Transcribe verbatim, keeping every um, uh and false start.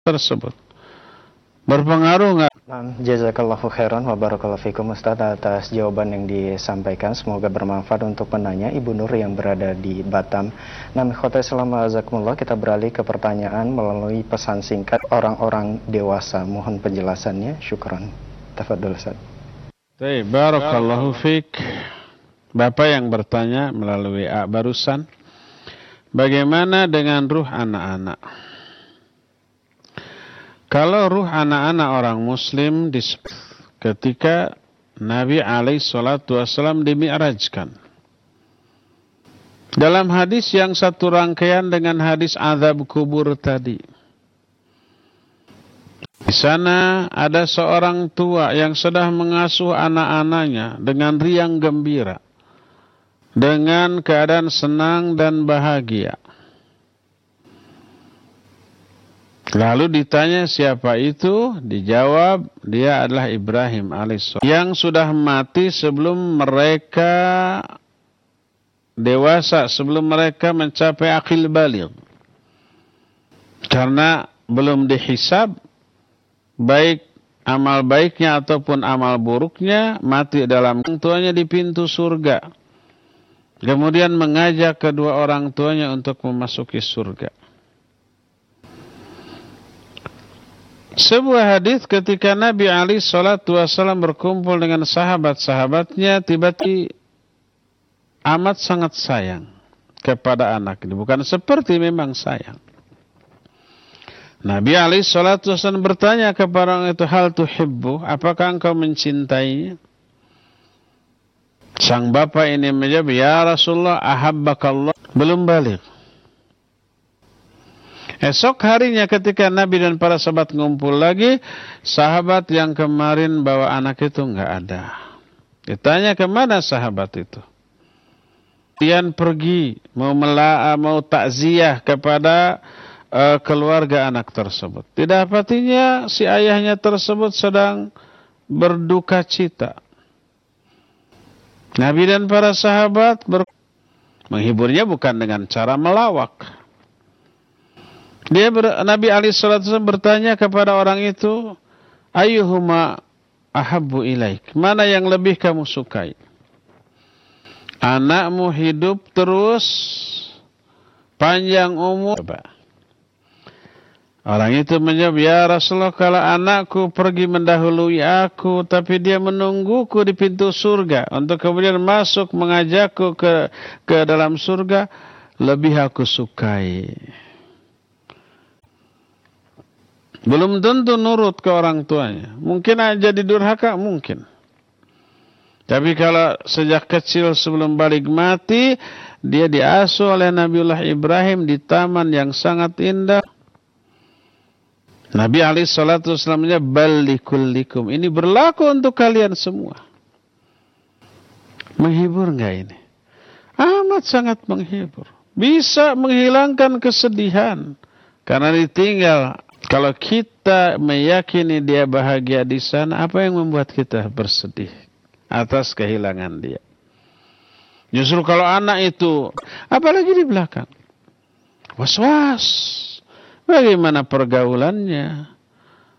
tersebut. Berpengaruh nggak? Jazakallahu khairan wa barakallahu fikum Ustaz atas jawaban yang disampaikan. Semoga bermanfaat untuk penanya Ibu Nur yang berada di Batam. Nah, ikhwatal Islam azakumullah, kita beralih ke pertanyaan melalui pesan singkat orang-orang dewasa. Mohon penjelasannya. Syukran. Tafadhol Ustaz. Baik, barakallahu fik. Bapak yang bertanya melalui A barusan, bagaimana dengan ruh anak-anak? Kalau ruh anak-anak orang muslim ketika Nabi alaihi salatu wassalam dimi'rajkan. Dalam hadis yang satu rangkaian dengan hadis azab kubur tadi. Di sana ada seorang tua yang sedang mengasuh anak-anaknya dengan riang gembira. Dengan keadaan senang dan bahagia. Lalu ditanya siapa itu? Dijawab dia adalah Ibrahim alaihissalam yang sudah mati sebelum mereka dewasa, sebelum mereka mencapai akil baligh. Karena belum dihisab baik amal baiknya ataupun amal buruknya, mati dalam tuanya di pintu surga. Kemudian mengajak kedua orang tuanya untuk memasuki surga. Sebuah hadis ketika Nabi alaihi salatu wasallam berkumpul dengan sahabat-sahabatnya, tiba-tiba amat sangat sayang kepada anak ini. Bukan seperti memang sayang. Nabi alaihi salatu wasallam bertanya kepada orang itu, hal tuhibbu, apakah engkau mencintainya? Sang bapak ini menjawab, ya Rasulullah, ahabbakallah. Belum balik. Esok harinya ketika Nabi dan para sahabat ngumpul lagi, sahabat yang kemarin bawa anak itu enggak ada. Ditanya kemana sahabat itu? Dia pergi mau mela mau takziah kepada uh, keluarga anak tersebut. Didapatinya si ayahnya tersebut sedang berduka cita. Nabi dan para sahabat ber menghiburnya bukan dengan cara melawak. Dia ber, Nabi alaihi salatu wasallam bertanya kepada orang itu, ayyuhuma ahabbu ilaik? Mana yang lebih kamu sukai? Anakmu hidup terus panjang umur. Orang itu menjawab, ya Rasulullah, kalau anakku pergi mendahului aku, tapi dia menungguku di pintu surga untuk kemudian masuk mengajakku ke ke dalam surga, lebih aku sukai. Belum tentu nurut ke orang tuanya. Mungkin aja jadi durhaka, mungkin. Tapi kalau sejak kecil sebelum balik mati, dia diasuh oleh Nabiullah Ibrahim di taman yang sangat indah. Nabi alaihi salatu wasallam bal likullikum. Ini berlaku untuk kalian semua. Menghibur enggak ini? Amat sangat menghibur. Bisa menghilangkan kesedihan karena ditinggal. Kalau kita meyakini dia bahagia di sana, apa yang membuat kita bersedih atas kehilangan dia? Justru kalau anak itu, apalagi di belakang, was-was, bagaimana pergaulannya,